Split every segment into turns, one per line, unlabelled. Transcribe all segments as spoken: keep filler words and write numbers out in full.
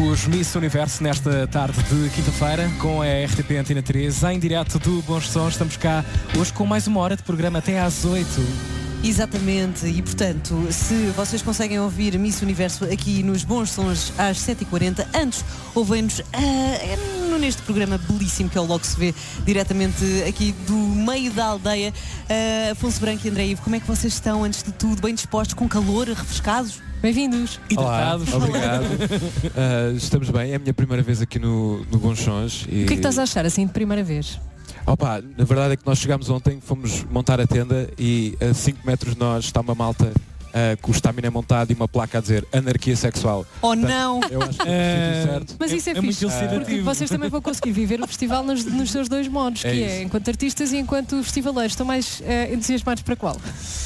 os Miss Universo nesta tarde de quinta-feira com a R T P Antena três, em direto do Bons Sons. Estamos cá hoje com mais uma hora de programa até às oito.
Exatamente, e portanto, se vocês conseguem ouvir Miss Universo aqui nos Bons Sons às sete e quarenta, antes ouvem-nos uh, neste programa belíssimo que é o Logo Se Vê, diretamente aqui do meio da aldeia. Uh, Afonso Branco e André Ivo, como é que vocês estão antes de tudo? Bem dispostos, com calor, refrescados? Bem-vindos.
Olá, obrigado. uh, estamos bem, é a minha primeira vez aqui no, no Bons Sons. E...
O que é que estás a achar assim de primeira vez?
Opa, na verdade é que nós chegámos ontem, fomos montar a tenda e a cinco metros de nós está uma malta uh, com o estamina montado e uma placa a dizer anarquia sexual.
Oh, portanto, não!
Eu acho que é uh, certo.
Mas isso é, é fixe, porque vocês também vão conseguir viver o festival nos, nos seus dois modos, é que isso. É enquanto artistas e enquanto festivaleiros. Estão mais uh, entusiasmados para qual?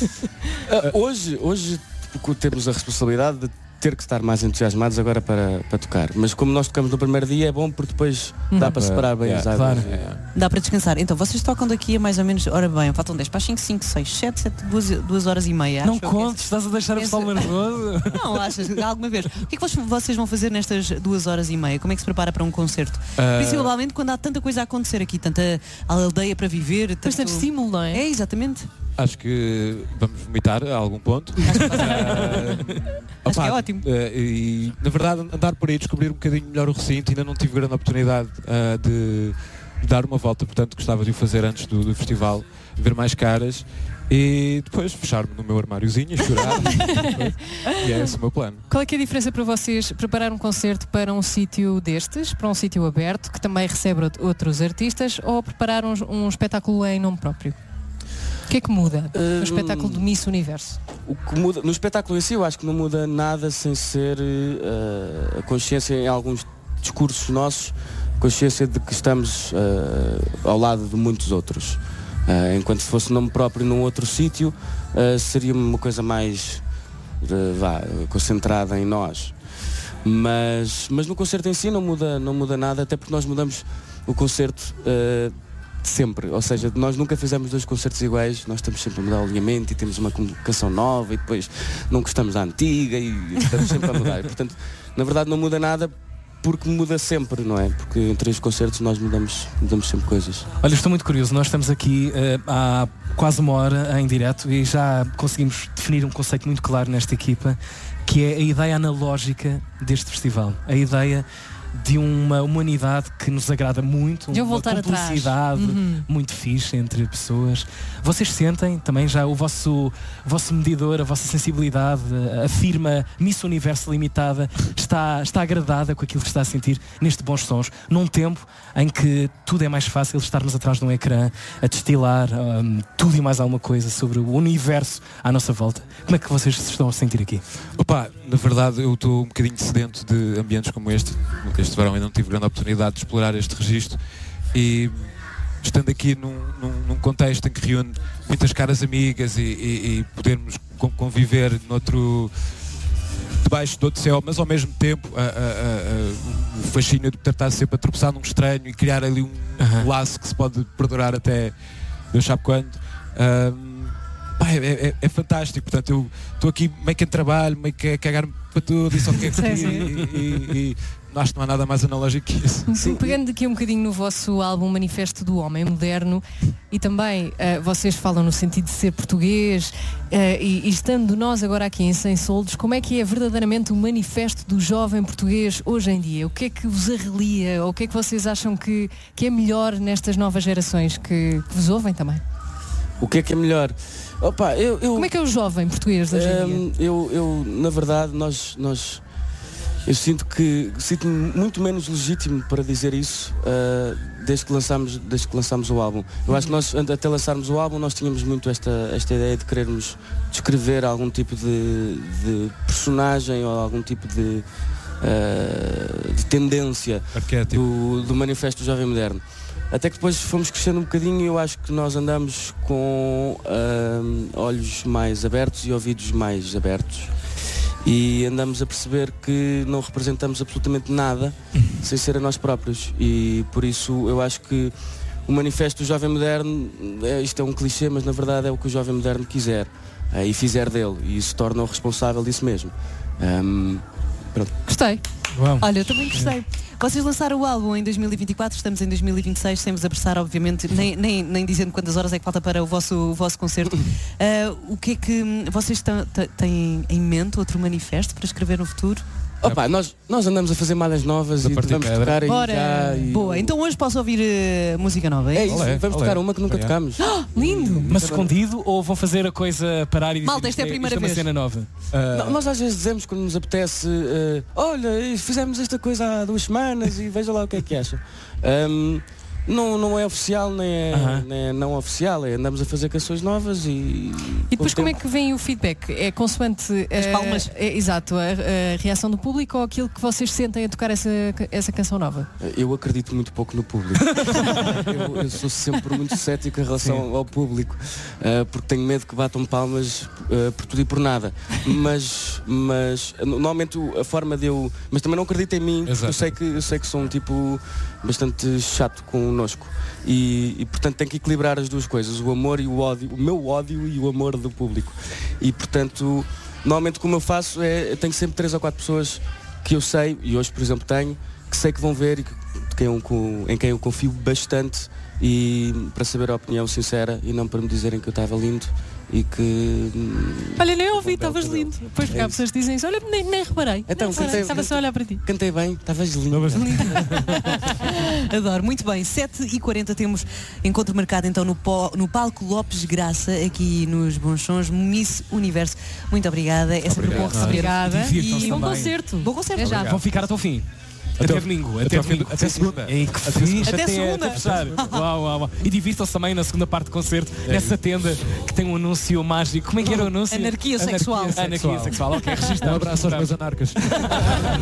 Uh, hoje, hoje temos a responsabilidade de ter que estar mais entusiasmados agora para, para tocar, mas como nós tocamos no primeiro dia é bom porque depois uhum. dá para separar bem yeah, as águas.
Claro. É. Dá para descansar. Então vocês tocam daqui a mais ou menos, ora bem, faltam dez para as cinco, cinco, seis, sete, sete, duas horas e meia.
Não contes, estás a deixar o pessoal nervoso.
Não, achas, alguma vez. O que é que vocês vão fazer nestas duas horas e meia? Como é que se prepara para um concerto? Uh... Principalmente quando há tanta coisa a acontecer aqui, tanta aldeia para viver. Tanto...
Bastante estímulo, não é?
É, exatamente.
Acho que vamos vomitar a algum ponto.
Acho que, uh, Acho opa, que é ótimo.
Uh, e, na verdade, andar por aí, descobrir um bocadinho melhor o recinto, ainda não tive grande oportunidade uh, de, de dar uma volta, portanto gostava de o fazer antes do, do festival, ver mais caras e depois fechar-me no meu armáriozinho e chorar. E é esse o meu plano.
Qual é que é a diferença para vocês preparar um concerto para um sítio destes, para um sítio aberto, que também recebe outros artistas, ou preparar um, um espetáculo em nome próprio? O que é que muda no uh, espetáculo do Miss Universo?
O que muda no espetáculo em si, eu acho que não muda nada sem ser uh, a consciência em alguns discursos nossos, consciência de que estamos uh, ao lado de muitos outros. Uh, enquanto se fosse nome próprio num outro sítio, uh, seria uma coisa mais uh, vá, concentrada em nós. Mas, mas no concerto em si não muda, não muda nada, até porque nós mudamos o concerto uh, sempre, ou seja, nós nunca fizemos dois concertos iguais, nós estamos sempre a mudar o alinhamento e temos uma comunicação nova e depois não gostamos da antiga e estamos sempre a mudar. E, portanto, na verdade não muda nada porque muda sempre, não é? Porque entre os concertos nós mudamos, mudamos sempre coisas.
Olha, estou muito curioso, nós estamos aqui uh, há quase uma hora em direto e já conseguimos definir um conceito muito claro nesta equipa, que é a ideia analógica deste festival, a ideia de uma humanidade que nos agrada muito,
de eu
uma cumplicidade uhum. muito fixe entre pessoas. Vocês sentem também já o vosso, o vosso medidor, a vossa sensibilidade, a firma Miss Universo Limitada está, está agradada com aquilo que está a sentir neste Bons Sons, num tempo em que tudo é mais fácil estarmos atrás de um ecrã a destilar um, tudo e mais alguma coisa sobre o universo à nossa volta. Como é que vocês se estão a sentir aqui?
Opa, na verdade eu estou um bocadinho sedento de ambientes como este. Este verão ainda não tive grande oportunidade de explorar este registro e estando aqui num, num, num contexto em que reúne muitas caras amigas e, e, e podermos conviver noutro, debaixo de outro céu, mas ao mesmo tempo a, a, a, o fascínio de estar sempre a tropeçar num estranho e criar ali um uhum. laço que se pode perdurar até Deus sabe quando. Um, pá, é, é, é fantástico, portanto eu estou aqui meio que em trabalho, meio que a cagar-me para tudo e só quero curtir e, e, e acho que não há nada mais analógico que isso.
Sim. Pegando aqui um bocadinho no vosso álbum Manifesto do Homem Moderno e também uh, vocês falam no sentido de ser português uh, e, e estando nós agora aqui em Sem Soldos, como é que é verdadeiramente o manifesto do jovem português hoje em dia? O que é que vos arrelia ou o que é que vocês acham que, que é melhor nestas novas gerações que, que vos ouvem também?
O que é que é melhor? Opa, eu, eu,
como é que é o jovem português hoje em
um,
dia?
Eu, eu, na verdade, nós... nós Eu sinto que sinto-me muito menos legítimo para dizer isso uh, desde, que lançámos, desde que lançámos o álbum. Eu acho que nós, até lançarmos o álbum, nós tínhamos muito esta, esta ideia de querermos descrever algum tipo de, de personagem ou algum tipo de, uh, de tendência do, do Manifesto do Jovem Moderno. Até que depois fomos crescendo um bocadinho e eu acho que nós andamos com uh, olhos mais abertos e ouvidos mais abertos. E andamos a perceber que não representamos absolutamente nada sem ser a nós próprios e por isso eu acho que o Manifesto do Jovem Moderno, é, isto é um clichê, mas na verdade é o que o Jovem Moderno quiser é, e fizer dele e isso torna-o responsável disso mesmo. Um, pronto.
Gostei.
Uau.
Olha, eu também gostei. Vocês lançaram o álbum em dois mil e vinte e quatro, estamos em dois mil e vinte e seis, sem vos apressar, obviamente, nem, nem, nem dizendo quantas horas é que falta para o vosso, o vosso concerto. Uh, o que é que vocês tão, têm em mente? Outro manifesto para escrever no futuro?
Opa, nós, nós andamos a fazer malhas novas
Da
e vamos
partida.
tocar aí
Bora!
já. E...
Boa, então hoje posso ouvir uh, música nova, é
É
isso?
isso,
Olé,
vamos
olé.
tocar uma que nunca
Olé.
tocamos.
Lindo!
Mas escondido ou vão fazer a coisa parar e dizer
Malta, esta é a primeira
isto é uma
vez.
cena nova?
Não, nós às vezes dizemos quando nos apetece, eh, olha, fizemos esta coisa há duas semanas e veja lá o que é que acham. Ahm, não, não é oficial nem é,
Aham.
nem é não oficial, é andamos a fazer canções novas e.
E depois como é que vem o feedback? É consoante
As
eh,
palmas?
é, exato, a, a reação do público ou aquilo que vocês sentem a tocar essa, essa canção nova?
Eu acredito muito pouco no público. eu, eu sou sempre muito cético em relação
Sim.
ao público, uh, porque tenho medo que batam palmas uh, por tudo e por nada. Mas, mas normalmente o- a forma de eu. Mas também não acredito em mim, porque
Exato.
eu sei que eu sei que sou um tipo bastante chato connosco. E, e portanto tenho que equilibrar as duas coisas, o amor e o ódio, o meu ódio e o amor do público. E portanto, normalmente como eu faço é, eu tenho sempre três ou quatro pessoas que eu sei, e hoje por exemplo tenho, que sei que vão ver e que, de quem eu, co- em quem eu confio bastante e para saber a opinião sincera e não para me dizerem que eu estava lindo e que. hum,
Olha, nem ouvi,
um belo
estavas
cabelo.
lindo. Depois porque
É
há
isso.
pessoas que dizem isso, olha, nem, nem reparei.
Então,
nem reparei,
cantei-
estava só a olhar para ti.
Cantei bem, estavas lindo.
Adoro, muito bem. sete e quarenta temos encontro marcado então no, pó- no palco Lopes Graça, aqui nos Bons Sons, Miss Universo. Muito obrigada. É sempre bom receber.
Obrigada.
Divirtam-se
E bom
também.
concerto.
Bom concerto.
Até já.
Vão ficar até o fim. Até,
Até o-
domingo,
até
até,
ao fim do-
domingo.
até segunda.
Ei, que fixe.
Até segunda.
fechar. Uau, uau, uau. E divirtam-se também na segunda parte do concerto, nessa tenda que tem um anúncio mágico. Como é que era o anúncio?
Anarquia sexual.
Anarquia sexual. Ok,
Um
registrado.
abraço aos meus anarcas.